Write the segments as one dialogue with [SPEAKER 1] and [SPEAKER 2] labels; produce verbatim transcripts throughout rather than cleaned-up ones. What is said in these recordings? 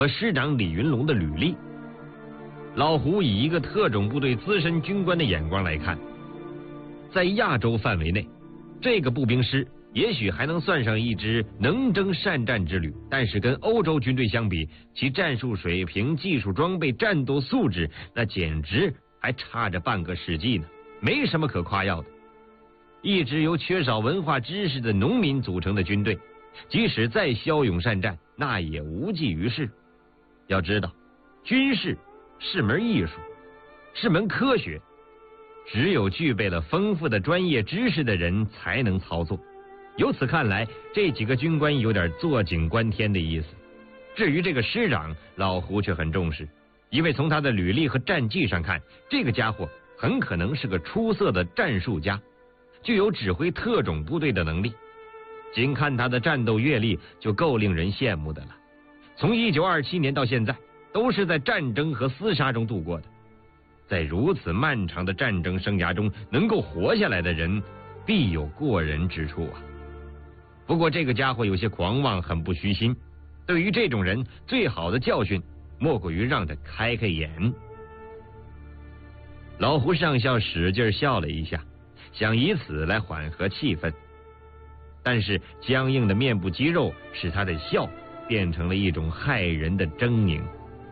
[SPEAKER 1] 和师长李云龙的履历。老胡以一个特种部队资深军官的眼光来看，在亚洲范围内，这个步兵师也许还能算上一支能征善战之旅，但是跟欧洲军队相比，其战术水平、技术装备、战斗素质，那简直还差着半个世纪呢，没什么可夸耀的。一支由缺少文化知识的农民组成的军队，即使再骁勇善战，那也无济于事。要知道，军事是门艺术，是门科学，只有具备了丰富的专业知识的人才能操作。由此看来，这几个军官有点坐井观天的意思。至于这个师长，老胡却很重视，因为从他的履历和战绩上看，这个家伙很可能是个出色的战术家，具有指挥特种部队的能力。仅看他的战斗阅历就够令人羡慕的了。从一九二七年到现在，都是在战争和厮杀中度过的。在如此漫长的战争生涯中，能够活下来的人，必有过人之处啊。不过这个家伙有些狂妄，很不虚心。对于这种人，最好的教训莫过于让他开开眼。老胡上校使劲笑了一下，想以此来缓和气氛，但是僵硬的面部肌肉使他的笑变成了一种骇人的狰狞。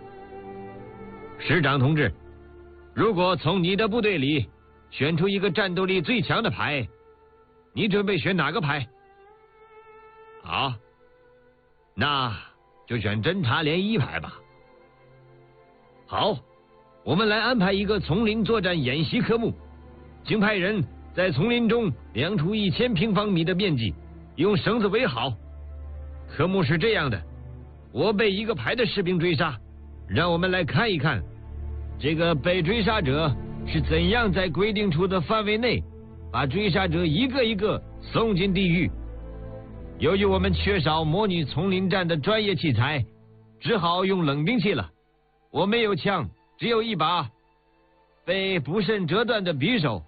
[SPEAKER 1] 师长同志，如果从你的部队里选出一个战斗力最强的排，你准备选哪个排？好，那就选侦察连一排吧。好，我们来安排一个丛林作战演习科目，请派人在丛林中量出一千平方米的面积，用绳子围好。科目是这样的：我被一个排的士兵追杀，让我们来看一看，这个被追杀者是怎样在规定出的范围内，把追杀者一个一个送进地狱。由于我们缺少模拟丛林战的专业器材，只好用冷兵器了。我没有枪，只有一把被不慎折断的匕首。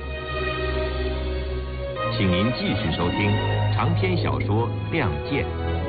[SPEAKER 2] 请您继续收听长篇小说《亮剑》。